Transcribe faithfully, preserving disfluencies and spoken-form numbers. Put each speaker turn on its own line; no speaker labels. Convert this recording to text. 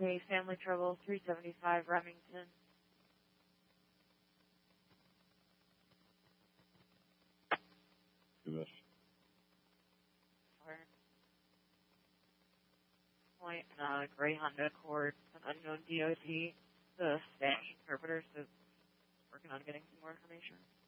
a Family Trouble, three seventy-five Remington.
Good.
Fire. Point, uh, gray Honda Accord, an unknown D O T. The Spanish interpreter is working on getting some more information.